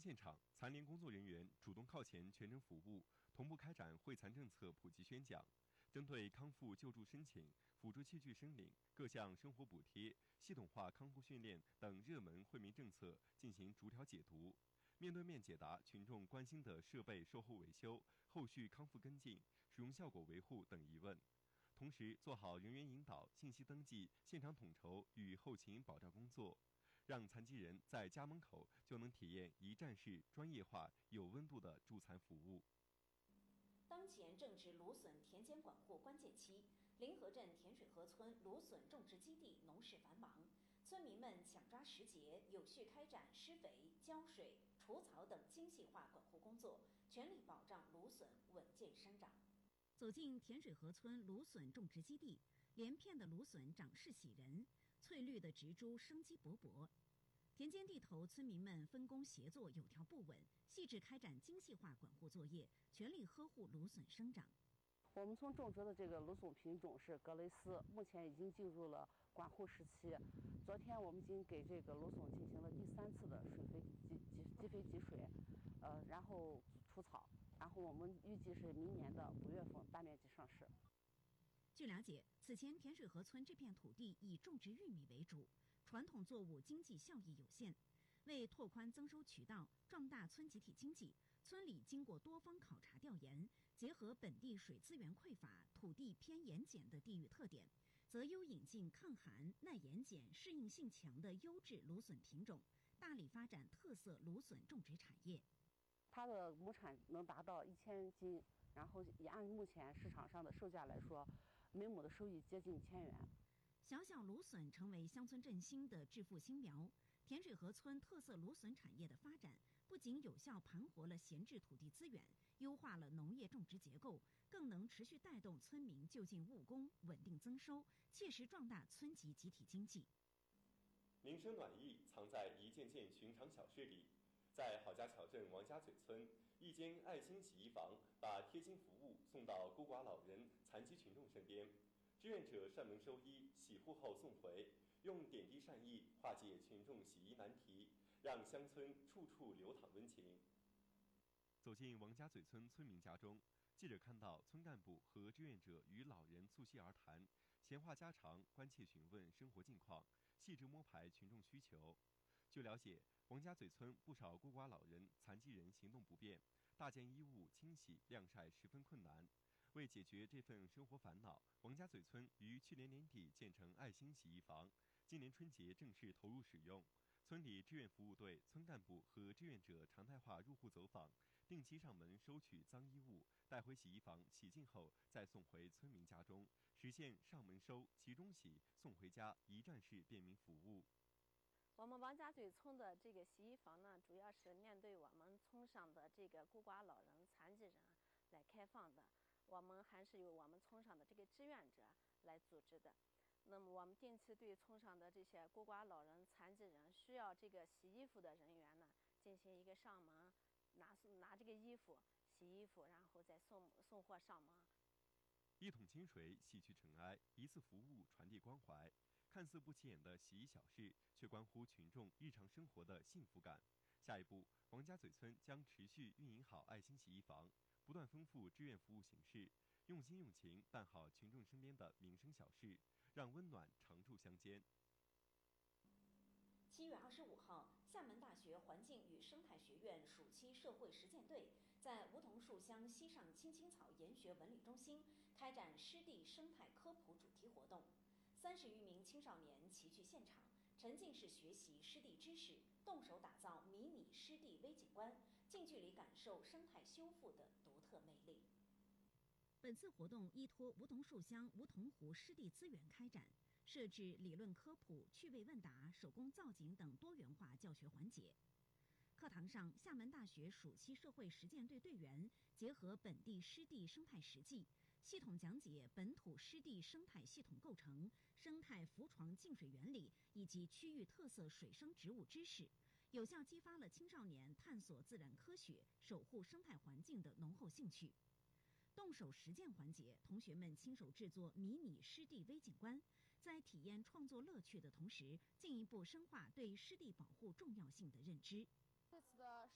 现场，残联工作人员主动靠前全程服务，同步开展惠残政策普及宣讲，针对康复救助申请、辅助器具申领、各项生活补贴、系统化康复训练等热门惠民政策进行逐条解读，面对面解答群众关心的设备售后维修、后续康复跟进、使用效果维护等疑问。同时，做好人员引导、信息登记、现场统筹与后勤保障工作，让残疾人在家门口就能体验一站式、专业化、有温度的助残服务。 当前正值芦笋田间管护关键期，临河镇田水河村芦笋种植基地农事繁忙，村民们抢抓时节，有序开展施肥、浇水、除草等精细化管护工作，全力保障芦笋稳健生长。 走进田水河村芦笋种植基地，连片的芦笋长势喜人，翠绿的植株生机勃勃。田间地头，村民们分工协作，有条不紊，细致开展精细化管护作业，全力呵护芦笋生长。 我们村种植的这个芦笋品种是格雷斯，目前已经进入了管护时期。昨天我们已经给这个芦笋进行了第3次的水肥集肥集水，然后除草，然后我们预计是明年的5月份大面积上市。 据了解，此前田水河村这片土地以种植玉米为主，传统作物经济效益有限。为拓宽增收渠道，壮大村集体经济，村里经过多方考察调研，结合本地水资源匮乏、土地偏盐碱的地域特点，择优引进抗寒、耐盐碱、适应性强的优质芦笋品种，大力发展特色芦笋种植产业。 它的亩产能达到1000斤，然后也按目前市场上的售价来说，每亩的收益接近1000元。 小小芦笋成为乡村振兴的致富新苗。田水河村特色芦笋产业的发展，不仅有效盘活了闲置土地资源，优化了农业种植结构，更能持续带动村民就近务工，稳定增收，切实壮大村级集体经济。 民生暖意藏在一件件寻常小事里。在郝家桥镇王家嘴村，一间爱心洗衣房把贴心服务送到孤寡老人、残疾群众身边，志愿者上门收衣，洗护后送回，用点滴善意化解群众洗衣难题，让乡村处处流淌温情。走进王家嘴村村民家中，记者看到村干部和志愿者与老人促膝而谈，闲话家常，关切询问生活近况，细致摸排群众需求。据了解，王家嘴村不少孤寡老人、残疾人行动不便，大件衣物清洗晾晒十分困难。为解决这份生活烦恼，王家嘴村于去年年底建成爱心洗衣房，今年春节正式投入使用。村里志愿服务队、村干部和志愿者常态化入户走访，定期上门收取脏衣物，带回洗衣房洗净后再送回村民家中，实现上门收、集中洗、送回家一站式便民服务。 我们王家嘴村的这个洗衣房呢，主要是面对我们村上的这个孤寡老人、残疾人来开放的。我们还是由我们村上的这个志愿者来组织的。那么我们定期对村上的这些孤寡老人、残疾人需要这个洗衣服的人员呢，进行一个上门拿这个衣服洗衣服，然后再送货上门。 一桶清水洗去尘埃，一次服务传递关怀。看似不起眼的洗衣小事，却关乎群众日常生活的幸福感。下一步，王家嘴村将持续运营好爱心洗衣房，不断丰富志愿服务形式，用心用情办好群众身边的民生小事，让温暖常驻乡间。 7月25号，厦门大学环境与生态学院暑期社会实践队在梧桐树乡西上青青草研学文旅中心开展湿地生态科普主题活动。30余名青少年齐聚现场，沉浸式学习湿地知识，动手打造迷你湿地微景观，近距离感受生态修复的独特魅力。 本次活动依托梧桐树乡梧桐湖湿地资源开展，设置理论科普、趣味问答、手工造景等多元化教学环节。课堂上，厦门大学暑期社会实践队队员结合本地湿地生态实际，系统讲解本土湿地生态系统构成、生态浮床净水原理以及区域特色水生植物知识，有效激发了青少年探索自然科学、守护生态环境的浓厚兴趣。动手实践环节，同学们亲手制作迷你湿地微景观，在体验创作乐趣的同时，进一步深化对湿地保护重要性的认知。 这次的